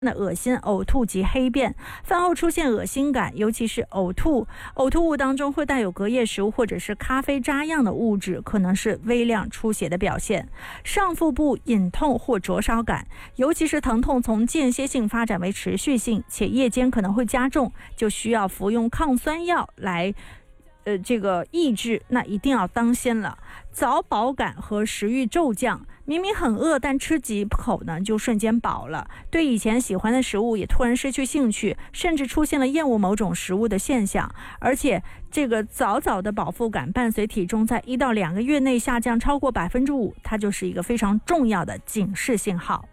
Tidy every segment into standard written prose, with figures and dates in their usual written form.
那恶心、呕吐及黑便，饭后出现恶心感，尤其是呕吐物当中会带有隔夜食物或者是咖啡渣样的物质，可能是微量出血的表现。上腹部隐痛或灼烧感，尤其是疼痛从间歇性发展为持续性，且夜间可能会加重，就需要服用抗酸药来这个抑制，那一定要当心了。早饱感和食欲骤降，明明很饿，但吃几口呢就瞬间饱了，对以前喜欢的食物也突然失去兴趣，甚至出现了厌恶某种食物的现象。而且这个早的饱腹感伴随体重在1到2个月内下降超过5%，它就是一个非常重要的警示信号。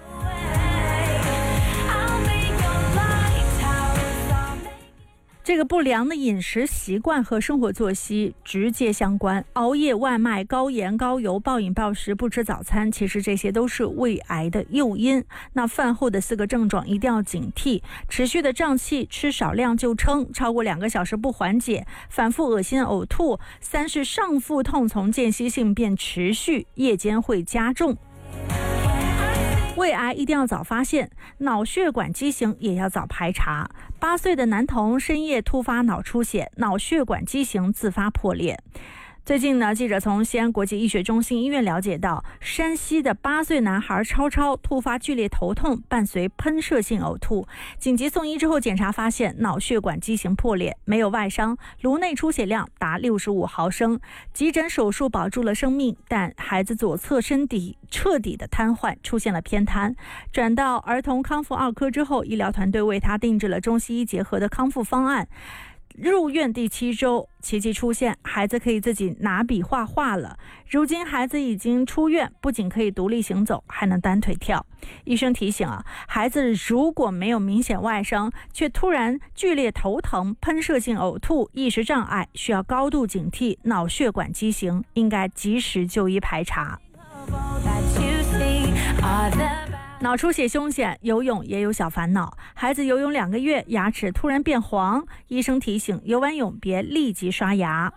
这个不良的饮食习惯和生活作息直接相关，熬夜、外卖、高盐、高油、暴饮暴食、不吃早餐，其实这些都是胃癌的诱因。那饭后的4个症状一定要警惕：持续的胀气，吃少量就撑，超过2个小时不缓解，反复恶心呕吐；3是上腹痛从间歇性变持续，夜间会加重。胃癌一定要早发现，脑血管畸形也要早排查。8岁的男童深夜突发脑出血，脑血管畸形自发破裂。最近呢，记者从西安国际医学中心医院了解到，山西的8岁男孩超突发剧烈头痛，伴随喷射性呕吐，紧急送医之后检查发现脑血管畸形破裂，没有外伤，颅内出血量达65毫升，急诊手术保住了生命，但孩子左侧身体彻底的瘫痪，出现了偏瘫。转到儿童康复2科之后，医疗团队为他定制了中西医结合的康复方案。入院第7周，奇迹出现，孩子可以自己拿笔画画了。如今孩子已经出院，不仅可以独立行走，还能单腿跳。医生提醒孩子如果没有明显外伤，却突然剧烈头疼、喷射性呕吐、意识障碍，需要高度警惕脑血管畸形，应该及时就医排查。脑出血凶险，游泳也有小烦恼。孩子游泳2个月，牙齿突然变黄，医生提醒游完泳别立即刷牙。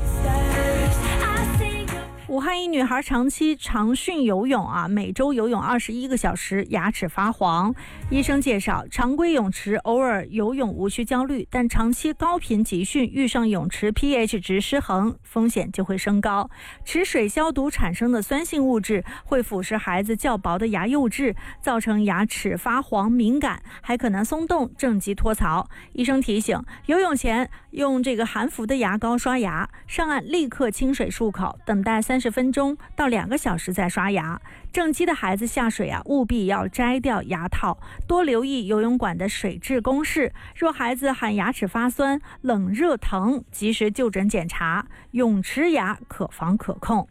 武汉一女孩长期常训游泳每周游泳21个小时，牙齿发黄。医生介绍，常规泳池偶尔游泳无需焦虑，但长期高频集训遇上泳池 pH 值失衡，风险就会升高。池水消毒产生的酸性物质会腐蚀孩子较薄的牙釉质，造成牙齿发黄敏感，还可能松动，正极脱槽。医生提醒，游泳前用这个含氟的牙膏刷牙，上岸立刻清水漱口，等待30分钟到2个小时再刷牙。正畸的孩子下水务必要摘掉牙套，多留意游泳馆的水质公示。若孩子喊牙齿发酸、冷热疼，及时就诊检查。泳池牙可防可控。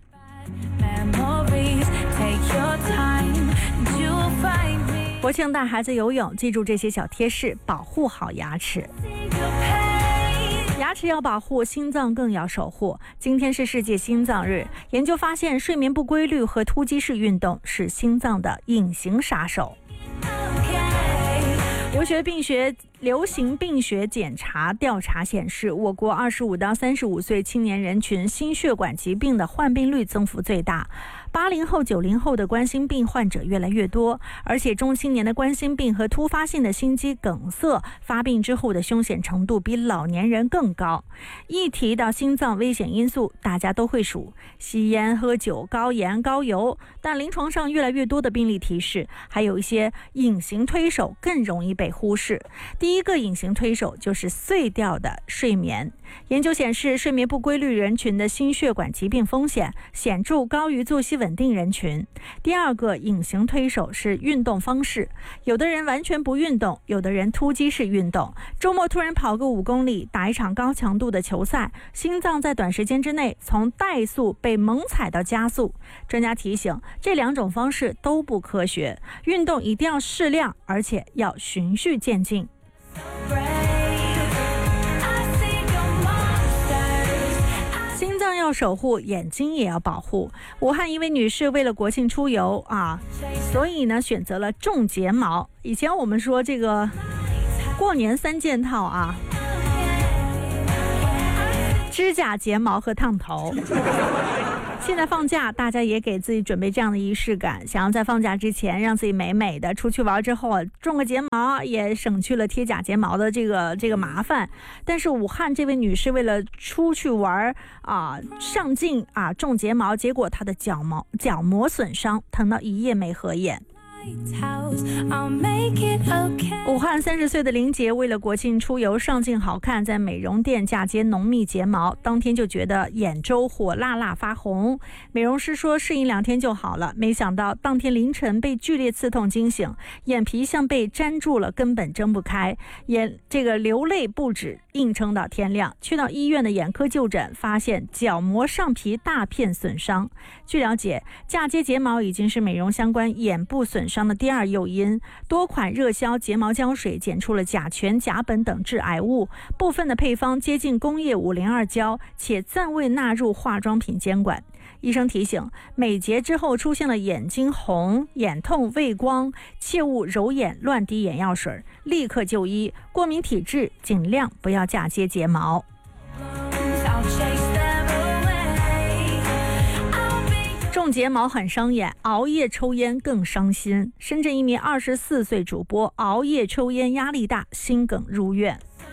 国庆带孩子游泳，记住这些小贴士，保护好牙齿。牙齿要保护，心脏更要守护。今天是世界心脏日，研究发现，睡眠不规律和突击式运动是心脏的隐形杀手。流行病学检查调查显示，我国25到35岁青年人群心血管疾病的患病率增幅最大。80后、90后的冠心病患者越来越多，而且中青年的冠心病和突发性的心肌梗塞发病之后的凶险程度比老年人更高。一提到心脏危险因素，大家都会数吸烟、喝酒、高盐、高油，但临床上越来越多的病例提示，还有一些隐形推手更容易被忽视。第一个隐形推手就是碎掉的睡眠。研究显示，睡眠不规律人群的心血管疾病风险显著高于作息稳定人群。第二个隐形推手是运动方式，有的人完全不运动，有的人突击式运动，周末突然跑个5公里，打一场高强度的球赛，心脏在短时间之内从怠速被猛踩到加速。专家提醒，这2种方式都不科学，运动一定要适量，而且要循序渐进。心脏要守护，眼睛也要保护。武汉一位女士为了国庆出游所以呢选择了种睫毛。以前我们说这个过年3件套指甲、睫毛和烫头。 现在放假，大家也给自己准备这样的仪式感，想要在放假之前让自己美美的，出去玩之后种个睫毛，也省去了贴假睫毛的这个麻烦。但是武汉这位女士为了出去玩上镜种睫毛，结果她的角膜损伤，疼到一夜没合眼。武汉30岁的林杰为了国庆出游上镜好看，在美容店嫁接浓密睫毛，当天就觉得眼周火辣辣发红，美容师说适应2天就好了，没想到当天凌晨被剧烈刺痛惊醒，眼皮像被粘住了，根本睁不开，流泪不止，硬撑到天亮。去到医院的眼科就诊，发现角膜上皮大片损伤。据了解，嫁接睫毛已经是美容相关眼部损伤的第2诱因，多款热销睫毛胶水检出了甲醛、甲苯等致癌物，部分的配方接近工业502胶，且暂未纳入化妆品监管。医生提醒，美睫之后出现了眼睛红、眼痛、畏光，切勿揉眼、乱滴眼药水，立刻就医。过敏体质尽量不要嫁接睫毛。种睫毛很伤眼，熬夜抽烟更伤心。深圳一名24岁主播熬夜抽烟压力大，心梗入院。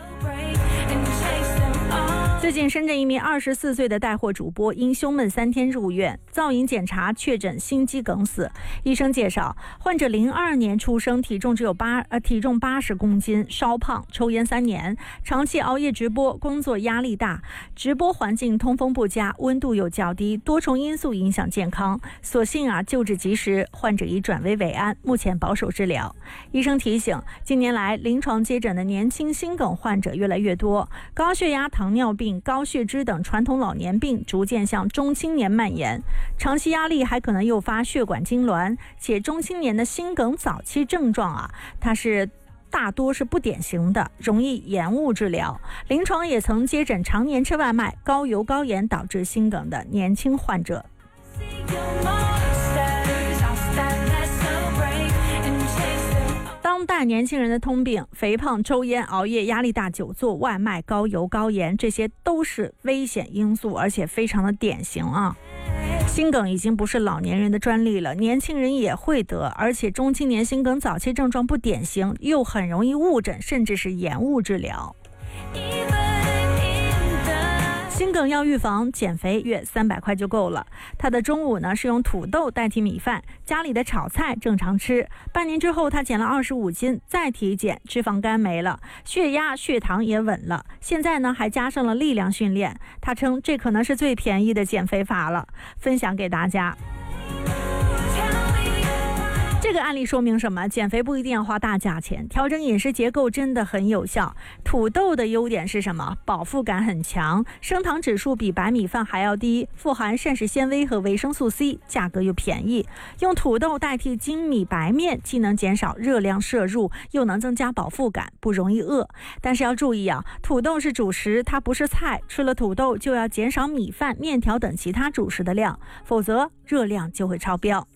最近，深圳一名24岁的带货主播因胸闷3天入院，造影检查确诊心肌梗死。医生介绍，患者02年出生，体重80公斤，稍胖，抽烟3年，长期熬夜直播，工作压力大，直播环境通风不佳，温度又较低，多重因素影响健康。所幸救治及时，患者已转危为安，目前保守治疗。医生提醒，近年来临床接诊的年轻心梗患者越来越多，高血压、糖尿病、高血脂等传统老年病逐渐向中青年蔓延，长期压力还可能诱发血管痉挛，且中青年的心梗早期症状大多是不典型的，容易延误治疗。临床也曾接诊常年吃外卖、高油高盐导致心梗的年轻患者。当代年轻人的通病，肥胖、抽烟、熬夜、压力大、久坐、外卖、高油高盐，这些都是危险因素，而且非常的典型心梗已经不是老年人的专利了，年轻人也会得，而且中青年心梗早期症状不典型，又很容易误诊，甚至是延误治疗。心梗要预防，减肥约300块就够了。他的中午是用土豆代替米饭，家里的炒菜正常吃。半年之后，他减了25斤，再体检，脂肪肝没了，血压、血糖也稳了。现在还加上了力量训练。他称这可能是最便宜的减肥法了，分享给大家。这个案例说明什么？减肥不一定要花大价钱，调整饮食结构真的很有效。土豆的优点是什么？饱腹感很强，升糖指数比白米饭还要低，富含膳食纤维和维生素 C， 价格又便宜。用土豆代替精米白面，既能减少热量摄入，又能增加饱腹感，不容易饿。但是要注意土豆是主食，它不是菜，吃了土豆就要减少米饭、面条等其他主食的量，否则热量就会超标。